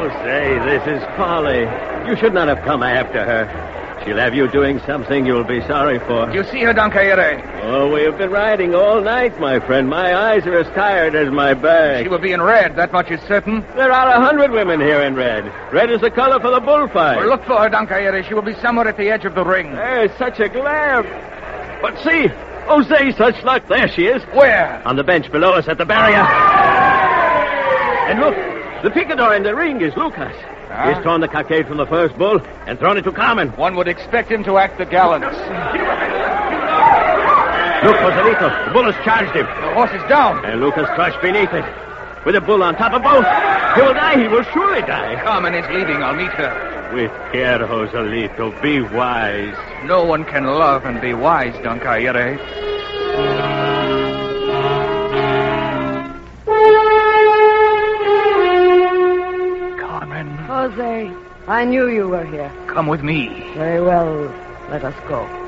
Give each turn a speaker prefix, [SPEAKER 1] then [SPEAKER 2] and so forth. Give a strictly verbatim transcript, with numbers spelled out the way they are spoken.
[SPEAKER 1] Jose, this is folly. You should not have come after her. She'll have you doing something you'll be sorry for.
[SPEAKER 2] You see her, Don Quixote?
[SPEAKER 1] Oh, we have been riding all night, my friend. My eyes are as tired as my back.
[SPEAKER 2] She will be in red, that much is certain.
[SPEAKER 1] There are a hundred women here in red. Red is the color for the bullfight.
[SPEAKER 2] Well, look for her, Don Quixote. She will be somewhere at the edge of the ring.
[SPEAKER 1] There's such a glare. But see, Jose, such luck. There she is.
[SPEAKER 2] Where?
[SPEAKER 1] On the bench below us at the barrier. And look, the picador in the ring is Lucas.
[SPEAKER 2] Huh?
[SPEAKER 1] He's torn the cockade from the first bull and thrown it to Carmen.
[SPEAKER 2] One would expect him to act the gallant.
[SPEAKER 1] Look, Joselito, the bull has charged him.
[SPEAKER 2] The horse is down.
[SPEAKER 1] And Lucas crushed beneath it. With a bull on top of both. He will die. He will surely die.
[SPEAKER 2] Carmen is leading. I'll meet her.
[SPEAKER 1] With care, Joselito. Be wise.
[SPEAKER 2] No one can love and be wise, Don Quixote.
[SPEAKER 3] Jose, I knew you were here.
[SPEAKER 2] Come with me.
[SPEAKER 3] Very well. Let us go.